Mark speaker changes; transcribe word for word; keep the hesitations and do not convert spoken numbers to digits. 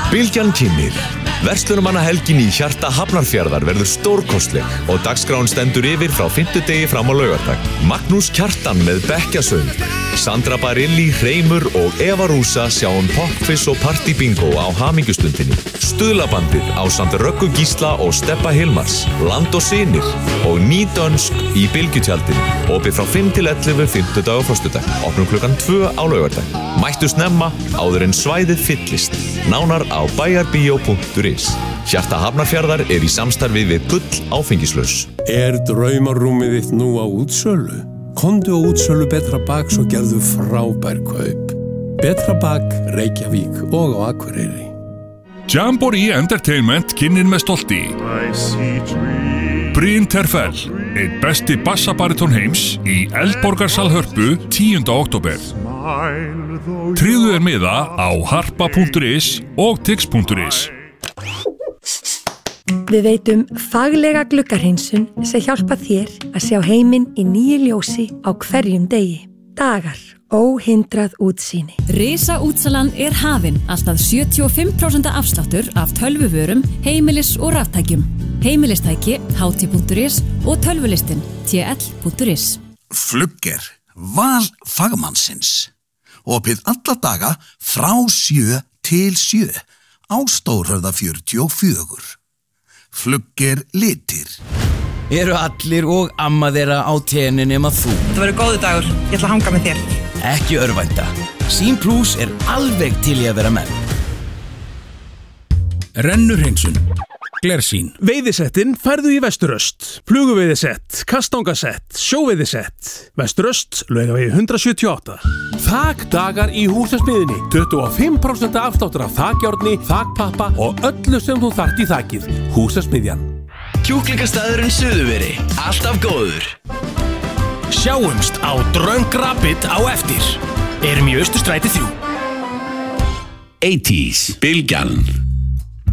Speaker 1: Bylgjan kynnir. Verslunarmannahelgin í hjarta Hafnarfjarðar verður stórkostleg og dagskráin stendur yfir frá fimmtudegi fram á laugardag. Magnús Kjartan með bekkjasöng, Sandra Barilli, Hreimur og Eva Rúsa sjá um poppquiz og partybingo á hamingjustundinni. Stuðlabandið ásamt Röggu Gísla og Stebba Hilmars, Land og Synir og Nýdönsk í Bylgjutjaldinu. Opið frá fimm til ellefu fimmtudag og föstudag. Opnum klukkan tvö á laugardag. Mættu snemma áður en svæðið fyllist. Nánar á bæjarbíó punktur is. Hjarta Hafnarfjarðar er í samstarfi við Gull áfengislaus.
Speaker 2: Er draumarúmið þitt nú á útsölu? Komdu á útsölu Betra Baks og gerðu frábær kaup. Betra Bak, Reykjavík og á Akureyri.
Speaker 3: Jamboree Entertainment kynnir með stolti Bryn Terfell, einn besti bassabaritón heims í Eldborgarsal Hörpu tíunda október. Tryggðu þér miða á harpa punktur is og tix punktur is.
Speaker 4: Við veitum faglega gluggahreinsun sem hjálpa þér að sjá heiminn í nýju ljósi á hverjum degi. Dagar, óhindrað útsýni.
Speaker 5: Risaútsalan er hafin, alltaf sjötíu og fimm prósent afsláttur af tölvuvörum, heimilis og raftækjum. Heimilistæki, hátíð punktur is og tölvulistin, t l punktur is.
Speaker 6: Flugger, val fagmannsins. Opið alla daga frá sjö til sjö á Stórhöfða fjörutíu og fjögur. Flugger litir.
Speaker 7: Eru allir og amma þeirra á tenni nema þú?
Speaker 8: Það verður góðu dagur, ég ætla að hanga með þér.
Speaker 7: Ekki örvænta. Sín Plus er alveg til í að vera með.
Speaker 9: Rennurhreinsun, Glersín. Veiðisettin færðu í Vesturöst. Fluguveiðisett, kastangasett, sjóveiðisett. Vesturöst, Laugavegi hundrað sjötíu og átta. Þakdagar í húsasmiðinni. tuttugu og fimm prósent afsláttur af þakjárni, þakpappa og öllu sem þú þarft í þakið. Húsasmiðjan.
Speaker 10: Kjúklingastæðurinn Suðurveri, alltaf góður.
Speaker 9: Sjáumst á Dröng Rapid á eftir. Erum í Austurstræti þrjú.
Speaker 10: eighties, Bylgjan.